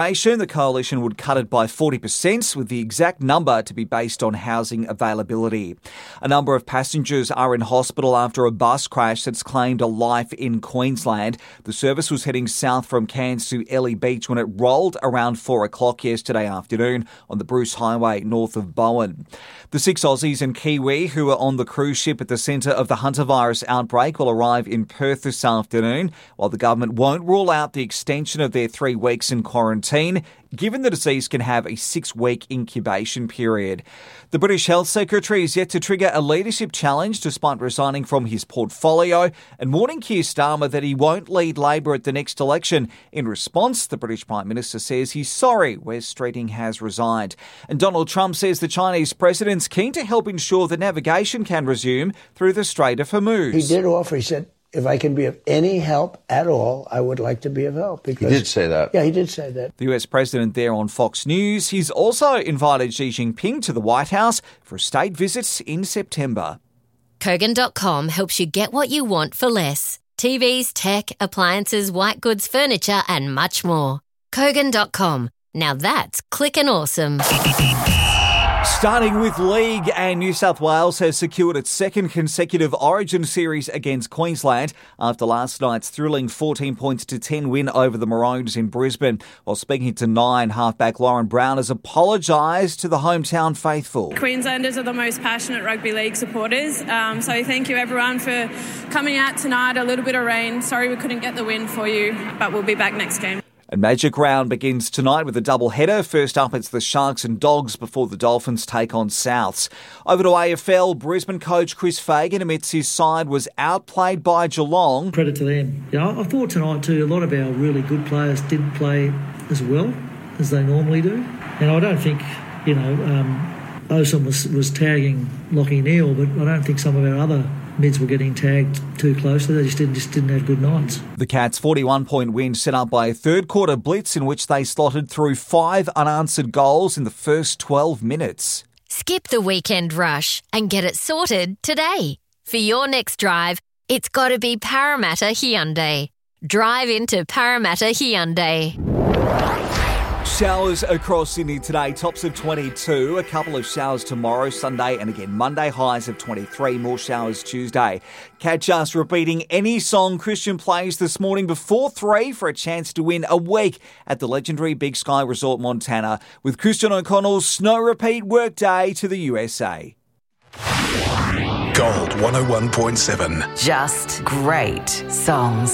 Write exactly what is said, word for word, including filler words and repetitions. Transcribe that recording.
The coalition would cut it by forty percent, with the exact number to be based on housing availability. A number of passengers are in hospital after a bus crash that's claimed a life in Queensland. The service was heading south from Cairns to Ellie Beach when it rolled around four o'clock yesterday afternoon on the Bruce Highway north of Bowen. The six Aussies and Kiwi who are on the cruise ship at the centre of the hantavirus outbreak will arrive in Perth this afternoon, while the government won't rule out the extension of their three weeks in quarantine, given the disease can have a six-week incubation period. The British Health Secretary is yet to trigger a leadership challenge despite resigning from his portfolio and warning Keir Starmer that he won't lead Labor at the next election. In response, the British Prime Minister says he's sorry Wes Streeting has resigned. And Donald Trump says the Chinese president's keen to help ensure that navigation can resume through the Strait of Hormuz. He did offer, he said, if I can be of any help at all, I would like to be of help. Because, he did say that. Yeah, he did say that. The U S president there on Fox News. He's also invited Xi Jinping to the White House for a state visit in September. Kogan dot com helps you get what you want for less. T Vs, tech, appliances, white goods, furniture and much more. Kogan dot com. Now that's clickin' awesome. Starting with League, and New South Wales has secured its second consecutive Origin series against Queensland after last night's thrilling fourteen points to ten win over the Maroons in Brisbane. While speaking to Nine, halfback Lauren Brown has apologised to the hometown faithful. Queenslanders are the most passionate rugby league supporters, um, so thank you everyone for coming out tonight. A little bit of rain. Sorry we couldn't get the win for you, but we'll be back next game. And Magic Round begins tonight with a double-header. First up, it's the Sharks and Dogs before the Dolphins take on Souths. Over to A F L, Brisbane coach Chris Fagan admits his side was outplayed by Geelong. Credit to them. Yeah, I thought tonight too, a lot of our really good players didn't play as well as they normally do. And I don't think, you know, um, Osom was, was tagging Lachie Neale, but I don't think some of our other mids were getting tagged too closely. They just didn't, just didn't have good nights. The Cats' forty-one point win set up by a third-quarter blitz in which they slotted through five unanswered goals in the first twelve minutes. Skip the weekend rush and get it sorted today. For your next drive, it's got to be Parramatta Hyundai. Drive into Parramatta Hyundai. Showers across Sydney today, tops of twenty-two. A couple of showers tomorrow, Sunday, and again Monday, highs of twenty-three. More showers Tuesday. Catch us repeating any song Christian plays this morning before three for a chance to win a week at the legendary Big Sky Resort Montana with Christian O'Connell's Snow Repeat Workday to the U S A. Gold one oh one point seven. Just great songs.